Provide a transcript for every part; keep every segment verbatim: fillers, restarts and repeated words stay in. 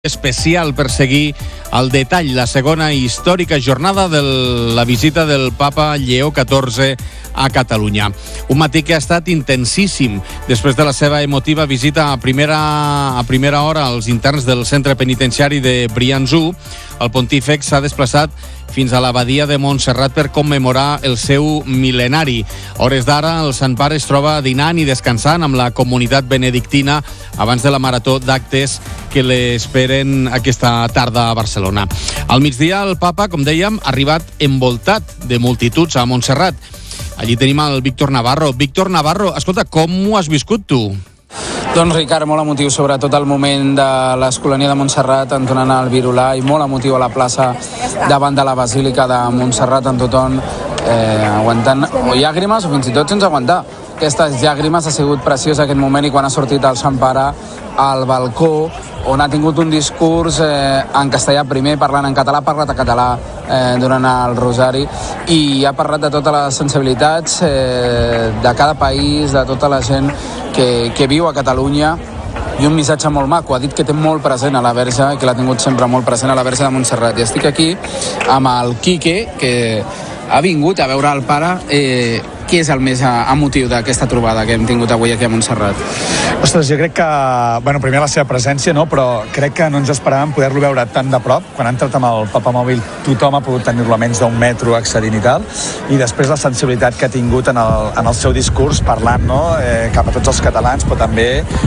especial per seguir al detall la segona històrica jornada de la visita del papa Lleó catorze a Catalunya. Un matí que ha estat intensíssim després de la seva emotiva visita a primera, a primera hora als interns del centre penitenciari de Briançó. El pontífex s'ha desplaçat fins a l'abadia de Montserrat per commemorar el seu mil·lenari. A hores d'ara, el Sant Pare es troba dinant i descansant amb la comunitat benedictina abans de la marató d'actes que l'esperen aquesta tarda a Barcelona. Al migdia, el papa, com dèiem, ha arribat envoltat de multituds a Montserrat. Allí tenim el Víctor Navarro. Víctor Navarro, escolta, com ho has viscut tu? Doncs Ricard, molt emotiu sobretot el moment de l'Escolania de Montserrat entonant el Virolà i molt emotiu a la plaça davant de la Basílica de Montserrat en tothom eh, aguantant o llàgrimes o fins i tot sense aguantar. Aquestes llàgrimes ha sigut preciós aquest moment i quan ha sortit el Sant Pare al balcó on ha tingut un discurs eh, en castellà primer, parlant en català, ha parlat a català eh, durant el Rosari i ha parlat de totes les sensibilitats eh, de cada país, de tota la gent que, que viu a Catalunya i un missatge molt maco. Ha dit que té molt present a la Verge, que l'ha tingut sempre molt present a la Verge de Montserrat. I estic aquí amb el Quique, que ha vingut a veure el pare. Eh, qui és el més emotiu d'aquesta trobada que hem tingut avui aquí a Montserrat? Ostres, jo crec que, bueno, primer la seva presència, no? Però crec que no ens esperàvem poder-lo veure tan de prop. Quan ha entrat amb el papamòbil tothom ha pogut tenir-lo a menys d'un metro accedint i tal, i després la sensibilitat que ha tingut en el, en el seu discurs parlant, no? eh, cap a tots els catalans, però també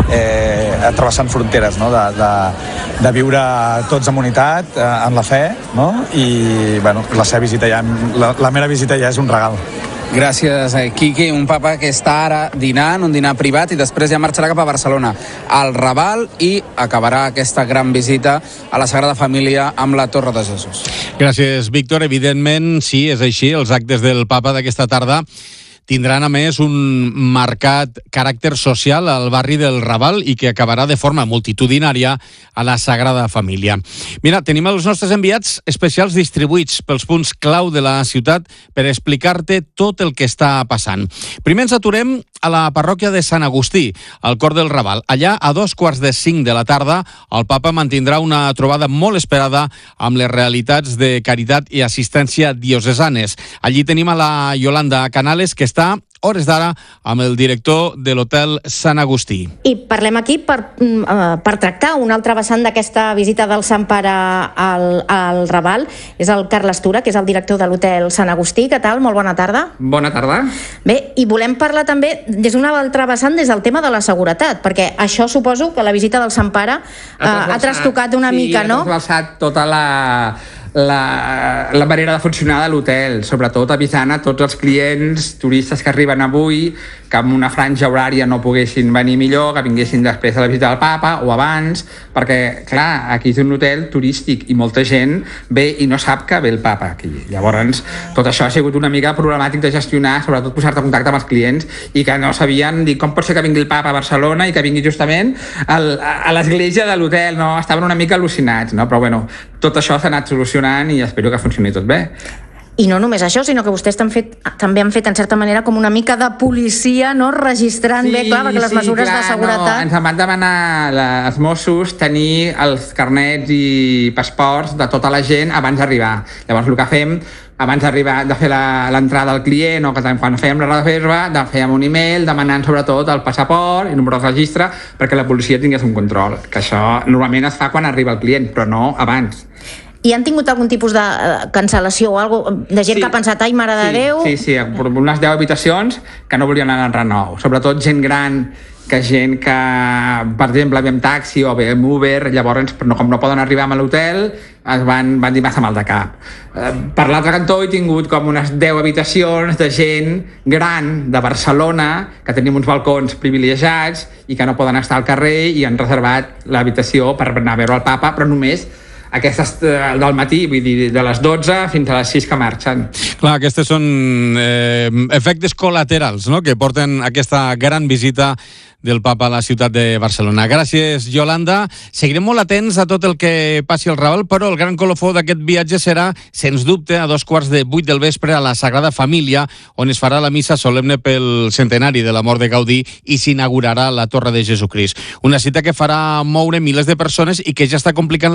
eh, travessant fronteres, no? de, de, de viure tots en unitat, eh, en la fe, no? I bueno, la seva visita ja, la, la mera visita ja és un regal. Gràcies, eh, Quique, un papa que està ara dinant, un dinar privat, i després ja marxarà cap a Barcelona, al Raval, i acabarà aquesta gran visita a la Sagrada Família amb la Torre de Jesús. Gràcies, Víctor. Evidentment, sí, és així. Els actes del papa d'aquesta tarda tindran, a més, un marcat caràcter social al barri del Raval i que acabarà de forma multitudinària a la Sagrada Família. Mira, tenim els nostres enviats especials distribuïts pels punts clau de la ciutat per explicar-te tot el que està passant. Primer ens aturem a la parròquia de Sant Agustí, al cor del Raval. Allà, a dos quarts de cinc de la tarda, el papa mantindrà una trobada molt esperada amb les realitats de caritat i assistència diocesanes. Allí tenim a la Yolanda Canales, que està hores d'ara amb el director de l'Hotel Sant Agustí. I parlem aquí per, per tractar una altra vessant d'aquesta visita del Sant Pare al, al Raval. És el Carles Tura, que és el director de l'Hotel Sant Agustí. Què tal? Molt bona tarda. Bona tarda. Bé, i volem parlar també des d'una altra vessant, des del tema de la seguretat, perquè això suposo que la visita del Sant Pare eh, ha trastocat una sí, mica, no? Sí, ha trasbalsat tota la... La, la manera de funcionar de l'hotel, sobretot avisant a tots els clients turistes que arriben avui que amb una franja horària no poguessin venir millor, que vinguessin després de la visita del papa o abans, perquè clar, aquí és un hotel turístic i molta gent ve i no sap que ve el papa aquí. Llavors, tot això ha sigut una mica problemàtic de gestionar, sobretot posar-te en contacte amb els clients i que no sabien dir com pot ser que vingui el papa a Barcelona i que vingui justament al, a l'església de l'hotel, no? Estaven una mica al·lucinats, no? Però bueno, tot això s'ha anat solucionant i espero que funcioni tot bé. I no només això, sinó que vostès han fet, també han fet, en certa manera, com una mica de policia, no?, registrant sí, bé, clar, perquè les sí, mesures clar, de seguretat... No, ens van demanar la, els Mossos tenir els carnets i passports de tota la gent abans d'arribar. Llavors, el que fem, abans d'arribar, de fer l'entrada al client, o que quan fèiem la reserva, de fèiem un email demanant sobretot el passaport i número de registre perquè la policia tingués un control, que això normalment es fa quan arriba el client, però no abans. I han tingut algun tipus de cancel·lació o alguna de gent sí, que ha pensat, ai, mare de sí, Déu... Sí, sí, unes deu habitacions que no volien anar en renou. Sobretot gent gran, que gent que, per exemple, ve amb taxi o ve amb Uber, llavors, com no poden arribar a l'hotel, es van, van dir massa mal de cap. Per l'altre cantó he tingut com unes deu habitacions de gent gran de Barcelona, que tenim uns balcons privilegiats i que no poden estar al carrer i han reservat l'habitació per anar a veure el papa, però només aquestes del matí, vull dir, de les dotze fins a les sis que marxen. Clar, aquestes són eh, efectes col·laterals, no?, que porten aquesta gran visita del papa a la ciutat de Barcelona. Gràcies, Yolanda. Seguirem molt atents a tot el que passi al Raval, però el gran colofó d'aquest viatge serà, sens dubte, a dos quarts de vuit del vespre a la Sagrada Família, on es farà la missa solemne pel centenari de la mort de Gaudí i s'inaugurarà la Torre de Jesucrist. Una cita que farà moure milers de persones i que ja està complicant